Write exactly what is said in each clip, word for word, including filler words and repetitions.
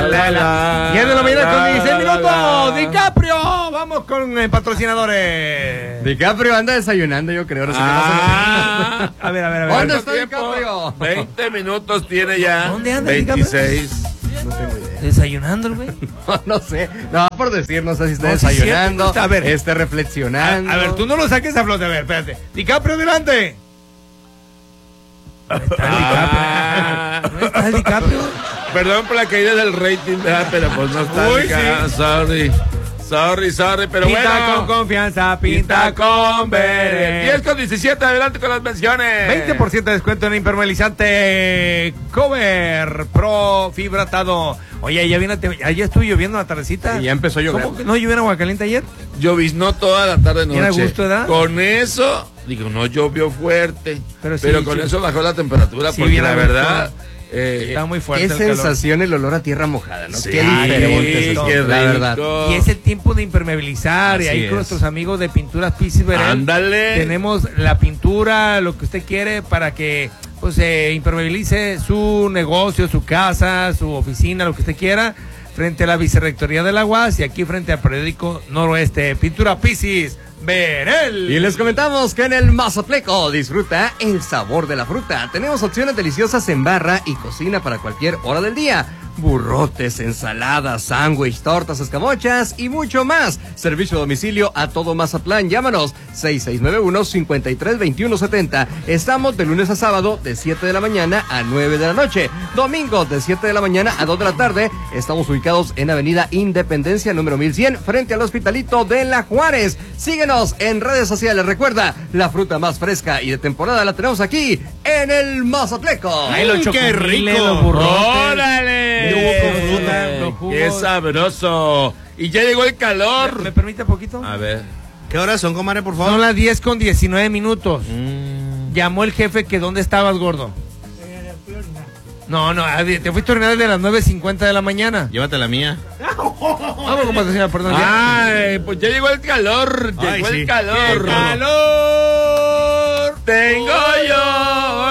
la, la. diez de la mañana con dieciséis minutos. DiCaprio, vamos con eh, patrocinadores. DiCaprio anda desayunando, yo creo. No sé ah, qué a ver, a ver, a ver. ¿Dónde está DiCaprio? veinte minutos tiene ya. ¿Dónde anda veintiséis. DiCaprio? No tengo idea. ¿Desayunando el güey? No, no sé. No, por decir, no sé si está no, desayunando. Si a ver. Esté reflexionando. A, a ver, tú no lo saques a flote. A ver, espérate. DiCaprio, adelante. ¿No está el DiCaprio? ¿No está el DiCaprio? Perdón por la caída del rating, ¿verdad? Pero pues no está. Uy, DiCaprio. sí. Sorry. Sorry, sorry, pero pinta bueno. Pinta con confianza, pinta, pinta con ver. diez con diecisiete, adelante con las menciones. veinte por ciento de descuento en impermeabilizante Cover Pro Fibratado. Oye, ya viene, ayer estuvo lloviendo la tardecita. Y ya empezó a llover. ¿Cómo que no llovió en Aguacaliente ayer? Lloviznó toda la tarde noche. ¿Era gusto, ¿verdad? Con eso, digo, no llovió fuerte. Pero, sí, pero con sí. eso bajó la temperatura, sí, porque la verdad... Eh, está muy fuerte. Qué el sensación calor. El olor a tierra mojada, ¿no? Sí, qué diferente es qué la verdad. Y es el tiempo de impermeabilizar. Así y ahí es. con nuestros amigos de Pinturas Pisis Verel. Ándale. Tenemos la pintura, lo que usted quiere para que pues eh, impermeabilice su negocio, su casa, su oficina, lo que usted quiera, frente a la Vicerrectoría de la U A S y aquí frente al periódico Noroeste. Pintura Pisis Verel. Y les comentamos que en el Mazapleco disfruta el sabor de la fruta. Tenemos opciones deliciosas en barra y cocina para cualquier hora del día. Burrotes, ensaladas, sándwich, tortas, escamochas y mucho más. Servicio a domicilio a todo Mazatlán. Llámanos seis seis nueve uno, cinco tres dos uno siete cero. Estamos de lunes a sábado de siete de la mañana a nueve de la noche. Domingo de siete de la mañana a dos de la tarde. Estamos ubicados en Avenida Independencia número mil cien frente al Hospitalito de La Juárez. Síguenos en redes sociales. Recuerda, la fruta más fresca y de temporada la tenemos aquí en el Mazapleco. ¡Ay, los qué rico! Los burrotes. ¡Órale! ¡Qué sabroso! Y ya llegó el calor. ¿Me, me permite poquito? A ver. ¿Qué horas son, comadre, por favor? Son las diez con diecinueve minutos. Mm. Llamó el jefe que ¿dónde estabas, gordo? No, no, te fuiste a orinar desde las nueve cincuenta de la mañana. Llévate la mía. Vamos, compadre, señora, perdón. Ay, pues ya llegó el calor. Ay, llegó sí. el calor. ¡El calor! ¡Tengo yo!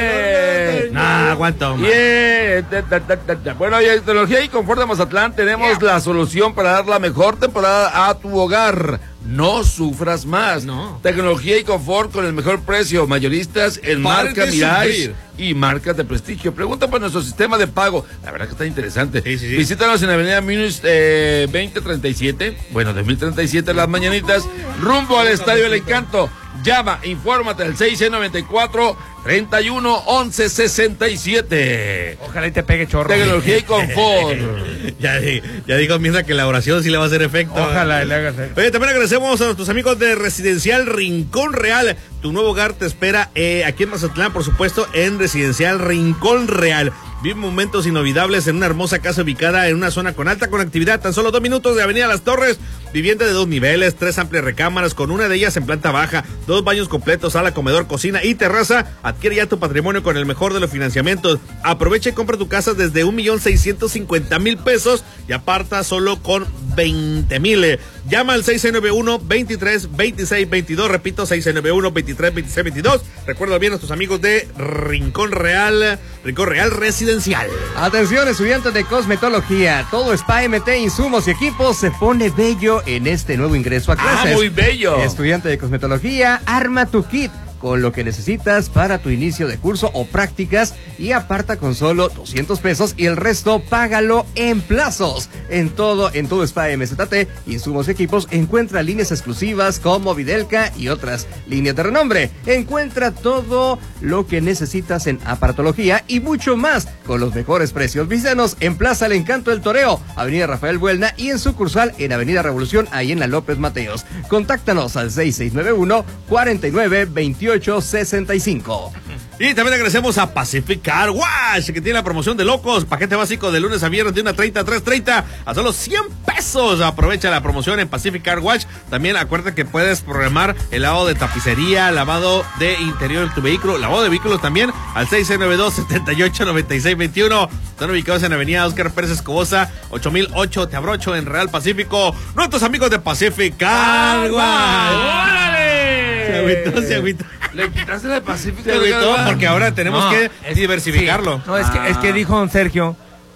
¡Órale! No, aguanto. Yeah. Da, da, da, da, da. Bueno, y en Tecnología y Confort de Mazatlán tenemos yeah. la solución para dar la mejor temporada a tu hogar. No sufras más. No. Tecnología y confort con el mejor precio. Mayoristas en Pare marca de Mirage sufrir. y marcas de prestigio. Pregunta por nuestro sistema de pago. La verdad que está interesante. Sí, sí, sí. Visítanos en Avenida Munich eh, veinte treinta y siete. Bueno, dos mil treinta y siete las mañanitas. Rumbo al Estadio del Encanto. Llama, infórmate al seis noventa y cuatro, treinta y uno, once, sesenta y siete. Ojalá y te pegue chorro. Tecnología y confort. ya, ya dijo Mirna que la oración sí le va a hacer efecto. Ojalá le hagas efecto. Oye, también agradecemos a nuestros amigos de Residencial Rincón Real. Tu nuevo hogar te espera eh, aquí en Mazatlán, por supuesto, en Residencial Rincón Real. Vive momentos inolvidables en una hermosa casa ubicada en una zona con alta conectividad, tan solo dos minutos de Avenida Las Torres. Vivienda de dos niveles, tres amplias recámaras, con una de ellas en planta baja, dos baños completos, sala, comedor, cocina y terraza. Adquiere ya tu patrimonio con el mejor de los financiamientos. Aprovecha y compra tu casa desde un millón seiscientos cincuenta mil pesos y aparta solo con veinte mil. Llama al seis nueve uno, veintitrés, veintiséis, veintidós. Repito, seis nueve uno, veintitrés, veintiséis, veintidós. Recuerda bien a tus amigos de Rincón Real, Rincón Real Residencial. Atención, estudiantes de cosmetología. Todo Spa M T, insumos y equipos se pone bello en este nuevo ingreso a clases. Ah, muy bello. Estudiante de cosmetología, arma tu kit con lo que necesitas para tu inicio de curso o prácticas y aparta con solo doscientos pesos y el resto págalo en plazos. En todo, en todo Spa M Z T, insumos y equipos, encuentra líneas exclusivas como Videlca y otras líneas de renombre. Encuentra todo lo que necesitas en aparatología y mucho más con los mejores precios. Visítanos en Plaza El Encanto del Toreo, Avenida Rafael Buelna y en sucursal en Avenida Revolución, ahí en la López Mateos. Contáctanos al seis seis nueve uno, cuarenta y nueve, veintiocho sesenta y cinco. Y también agradecemos a Pacific Car Wash, que tiene la promoción de locos, paquete básico de lunes a viernes de una treinta a tres treinta a solo cien pesos. Aprovecha la promoción en Pacific Car Wash. También acuérdate que puedes programar el lavado de tapicería, lavado de interior de tu vehículo, lavado de vehículos también al seis nueve dos, setenta y ocho, noventa y seis veintiuno. Están ubicados en Avenida Óscar Pérez Escobosa, ocho mil ocho, Te Abrocho, en Real Pacífico. Nuestros amigos de Pacific Car Wash. ¡Órale! Se agüitó, se agüitó. Le quitaste la Pacífico. Se agüitó porque ahora tenemos No, que es- diversificarlo. Sí. No, es que, es que dijo don Sergio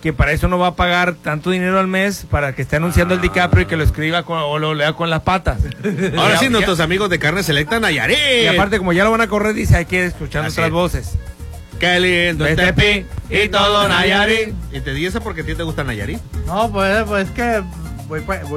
que para eso no va a pagar tanto dinero al mes para que esté anunciando el DiCaprio y que lo escriba con, o lo lea con las patas. Ahora Ya- sí, ya- nuestros amigos de Carne Selecta Nayarit. Y aparte, como ya lo van a correr, dice, hay que ir escuchando Así otras es. voces. Qué lindo Este este pi y todo Nayarit. Y te di eso porque a ti te gusta Nayarit. No, pues, pues es que voy, pa-